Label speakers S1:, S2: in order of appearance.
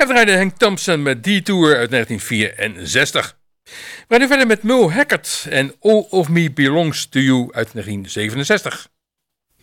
S1: draaide Hank Thompson met Detour uit 1964. We gaan nu verder met Merle Haggard en All of Me Belongs to You uit 1967.